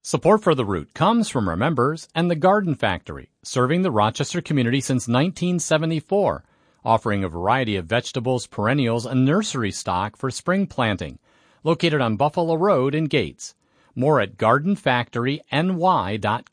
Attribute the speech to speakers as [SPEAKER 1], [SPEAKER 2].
[SPEAKER 1] Support for The Root comes from our members and the Garden Factory, serving the Rochester community since 1974, offering a variety of vegetables, perennials, and nursery stock for spring planting. Located on Buffalo Road in Gates. More at gardenfactoryny.com.